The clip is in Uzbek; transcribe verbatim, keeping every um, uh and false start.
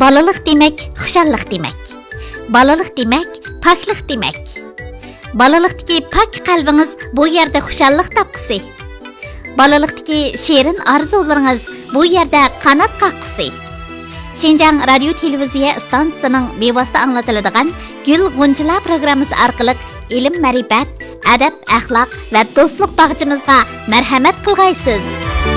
Balaliq demak, xushalliq demak. Balaliq demak, poklik demak. Balaliqdagi pok qalbingiz bu yerda xushalliq topqisi. Balaliqdagi shirin orzularingiz bu yerda qanot qoqqisi. Şinjan Radio Televiziya stansiyasining bevosita anglatiladigan Gul G'unchalar programmasi orqali ilm, ma'rifat, adab, axloq va do'stlik bag'chimizga marhamat qilg'aysiz.